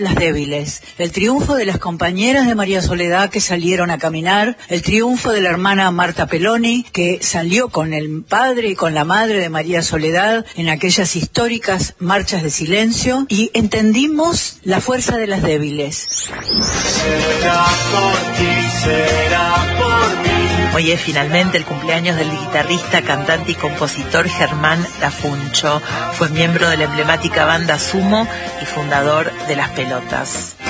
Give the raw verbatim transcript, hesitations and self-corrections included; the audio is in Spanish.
Las débiles, el triunfo de las compañeras de María Soledad que salieron a caminar, el triunfo de la hermana Marta Peloni que salió con el padre y con la madre de María Soledad en aquellas históricas marchas de silencio, y entendimos la fuerza de las débiles. Será por ti, será por mí. Hoy es finalmente el cumpleaños del guitarrista, cantante y compositor Germán Lafuncho. Fue miembro de la emblemática banda Sumo y fundador de Las Pelotas.